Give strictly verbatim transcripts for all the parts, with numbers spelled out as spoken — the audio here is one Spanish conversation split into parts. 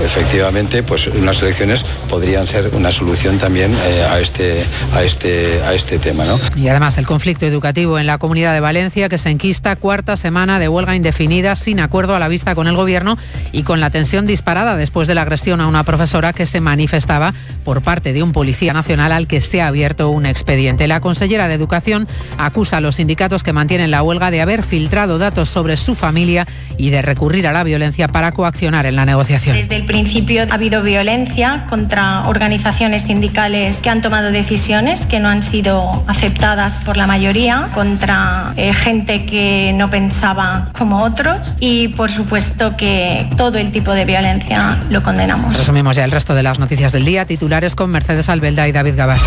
efectivamente pues unas elecciones podrían ser una solución también eh, a este a este a este tema, ¿no? Y además el conflicto educativo en la Comunidad de Valencia, que se enquista, cuarta semana de huelga indefinida sin acuerdo a la vista con el gobierno y con la tensión disparada después de la agresión a una profesora que se manifestaba por parte de un policía nacional al que se ha abierto un expediente. La consellera de Educación acusa a los sindicatos que mantienen la huelga de haber filtrado datos sobre su familia y de recurrir a la violencia para coaccionar en la negociación. Desde el principio ha habido violencia contra organizaciones sindicales que han tomado decisiones que no han sido aceptadas por la mayoría, contra eh, gente que no pensaba como otros, y por supuesto que todo el tipo de violencia lo condenamos. Resumimos ya el resto de las noticias del día. Titulares con Mercedes Albelda y David Gabás.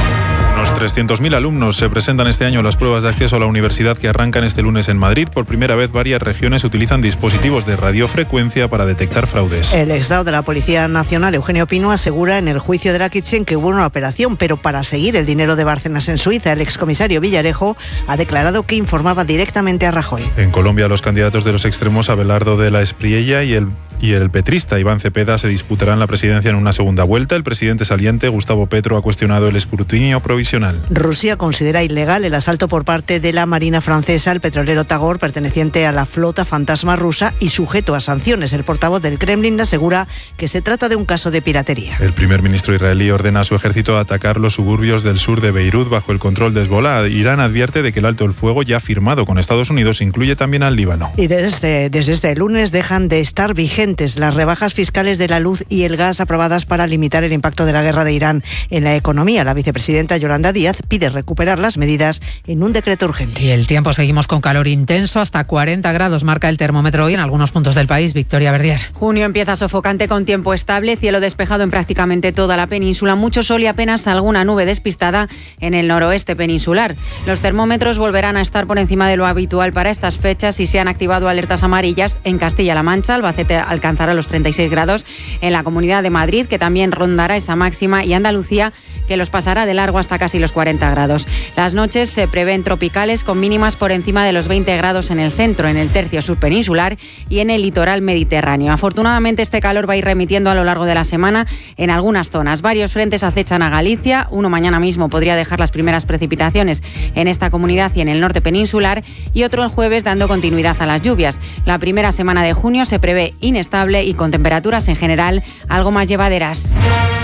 Unos trescientos mil alumnos se presentan este año a las pruebas de acceso a la universidad que arrancan este lunes en Madrid. Por primera vez, varias regiones utilizan dispositivos de radiofrecuencia para detectar fraudes. El exdao de la Policía Nacional, Eugenio Pino, asegura en el juicio de la Kitchen que hubo una operación, pero para seguir el dinero de Bárcenas en Suiza. El excomisario Villarejo ha declarado que informaba directamente a Rajoy. En Colombia, los candidatos de los extremos, Abelardo de la Espriella y el y el petrista Iván Cepeda, se disputarán la presidencia en una segunda vuelta. El presidente saliente, Gustavo Petro, ha cuestionado el escrutinio provisional. Rusia considera ilegal el asalto por parte de la Marina francesa al petrolero Tagor, perteneciente a la flota fantasma rusa y sujeto a sanciones. El portavoz del Kremlin asegura que se trata de un caso de piratería. El primer ministro israelí ordena a su ejército atacar los suburbios del sur de Beirut bajo el control de Hezbollah. Irán advierte de que el alto el fuego ya firmado con Estados Unidos incluye también al Líbano. Y desde, desde este lunes dejan de estar vigentes las rebajas fiscales de la luz y el gas aprobadas para limitar el impacto de la guerra de Irán en la economía. La vicepresidenta Yolanda Díaz pide recuperar las medidas en un decreto urgente. Y el tiempo, seguimos con calor intenso, hasta cuarenta grados marca el termómetro hoy en algunos puntos del país. Victoria Verdier. Junio empieza sofocante con tiempo estable, cielo despejado en prácticamente toda la península, mucho sol y apenas alguna nube despistada en el noroeste peninsular. Los termómetros volverán a estar por encima de lo habitual para estas fechas y se han activado alertas amarillas en Castilla-La Mancha. Albacete alcanzará los treinta y seis grados, en la Comunidad de Madrid, que también rondará esa máxima, y Andalucía, que los pasará de largo hasta casi los cuarenta grados. Las noches se prevén tropicales con mínimas por encima de los veinte grados en el centro, en el tercio sur peninsular y en el litoral mediterráneo. Afortunadamente, este calor va a ir remitiendo a lo largo de la semana en algunas zonas. Varios frentes acechan a Galicia. Uno mañana mismo podría dejar las primeras precipitaciones en esta comunidad y en el norte peninsular, y otro el jueves, dando continuidad a las lluvias. La primera semana de junio se prevé inestable y con temperaturas en general algo más llevaderas.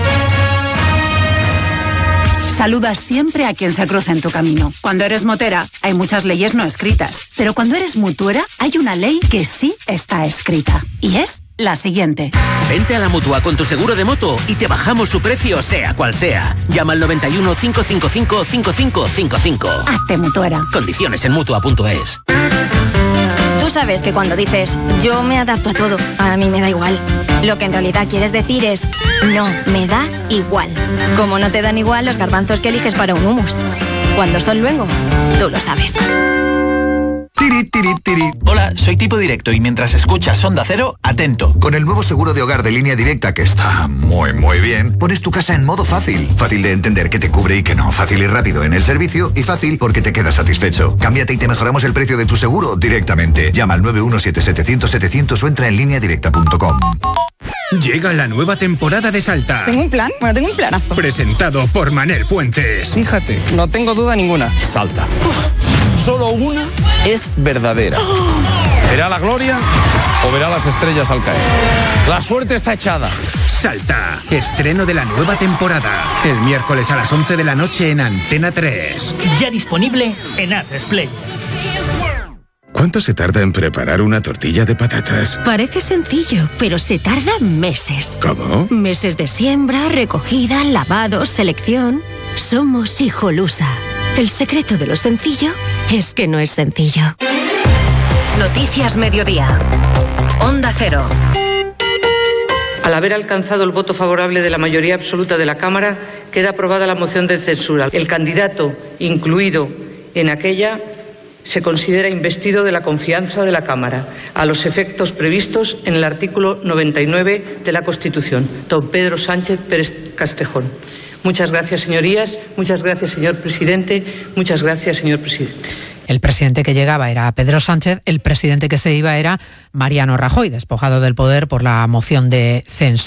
Saluda siempre a quien se cruza en tu camino. Cuando eres motera, hay muchas leyes no escritas. Pero cuando eres mutuera, hay una ley que sí está escrita. Y es la siguiente. Vente a la Mutua con tu seguro de moto y te bajamos su precio, sea cual sea. Llama al noventa y uno, cinco cinco cinco, cinco cinco cinco cinco. Hazte mutuera. Condiciones en mutua punto es. Tú sabes que cuando dices yo me adapto a todo, a mí me da igual, lo que en realidad quieres decir es no, me da igual. Como no te dan igual los garbanzos que eliges para un hummus. Cuando son luengo, tú lo sabes. Tiri, tiri, tiri. Hola, soy Tipo Directo y mientras escuchas Onda Cero, atento. Con el nuevo seguro de hogar de Línea Directa, que está muy, muy bien, pones tu casa en modo fácil. Fácil de entender qué te cubre y qué no. Fácil y rápido en el servicio y fácil porque te quedas satisfecho. Cámbiate y te mejoramos el precio de tu seguro directamente. Llama al nueve uno siete setecientos setecientos o entra en línea directa punto com. Llega la nueva temporada de Salta. ¿Tengo un plan? Bueno, tengo un planazo. Presentado por Manel Fuentes. Fíjate, no tengo duda ninguna. Salta. Uf. Solo una es verdadera. Oh. ¿Verá la gloria o verá las estrellas al caer? La suerte está echada. Salta. Estreno de la nueva temporada. El miércoles a las once de la noche en Antena tres. Ya disponible en A tres Play. ¿Cuánto se tarda en preparar una tortilla de patatas? Parece sencillo, pero se tarda meses. ¿Cómo? Meses de siembra, recogida, lavado, selección. Somos Hijolusa. El secreto de lo sencillo es que no es sencillo. Noticias Mediodía. Onda Cero. Al haber alcanzado el voto favorable de la mayoría absoluta de la Cámara, queda aprobada la moción de censura. El candidato incluido en aquella se considera investido de la confianza de la Cámara, a los efectos previstos en el artículo noventa y nueve de la Constitución. Don Pedro Sánchez Pérez Castejón. Muchas gracias, señorías. Muchas gracias, señor presidente. Muchas gracias, señor presidente. El presidente que llegaba era Pedro Sánchez, el presidente que se iba era Mariano Rajoy, despojado del poder por la moción de censura.